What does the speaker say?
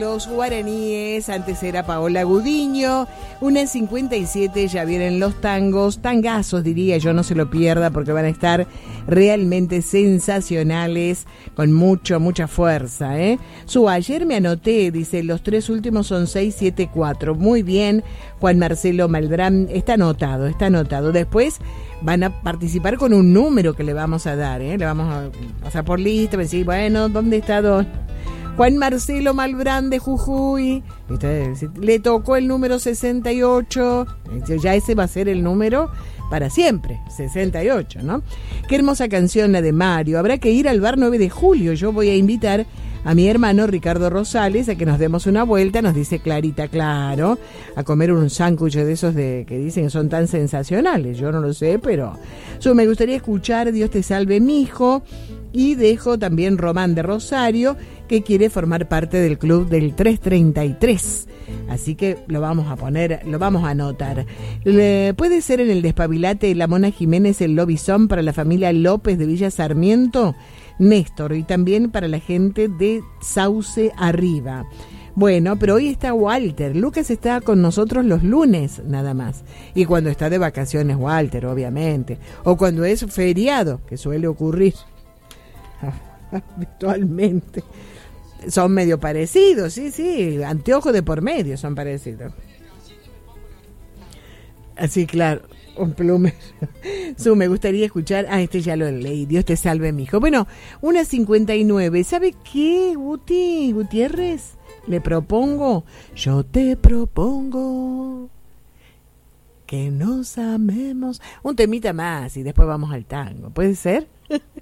los guaraníes, antes era Paola Gudiño, 1:57, ya vienen los tangos, tangazos diría yo, no se lo pierda porque van a estar realmente sensacionales, con mucha fuerza, ¿eh? Ayer me anoté, dice, los 3 últimos son 674, muy bien, Juan Marcelo Maldrán, está anotado, después van a participar con un número que le vamos a dar, ¿eh? Le vamos a pasar por lista, decir, bueno, ¿dónde está Juan Marcelo Malbrán de Jujuy? Le tocó el número 68, ya ese va a ser el número para siempre, 68, ¿no? Qué hermosa canción la de Mario. Habrá que ir al bar 9 de julio. Yo voy a invitar a mi hermano Ricardo Rosales a que nos demos una vuelta, nos dice Clarita, claro, a comer un sándwich de esos que dicen que son tan sensacionales. Yo no lo sé, pero me gustaría escuchar Dios te salve, mijo. Y dejo también Román de Rosario, que quiere formar parte del club del 333. Así que lo vamos a anotar. ¿Puede ser en el Despabilate la Mona Jiménez el lobizón para la familia López de Villa Sarmiento? Néstor, y también para la gente de Sauce Arriba. Bueno, pero hoy está Walter. Lucas está con nosotros los lunes, nada más. Y cuando está de vacaciones Walter, obviamente. O cuando es feriado, que suele ocurrir habitualmente. Son medio parecidos, sí, anteojos de por medio son parecidos. Así, claro, un plume. Me gustaría escuchar, este ya lo leí, Dios te salve, mijo. Bueno, 1:59, ¿sabe qué, Gutiérrez? Yo te propongo que nos amemos. Un temita más y después vamos al tango, ¿puede ser?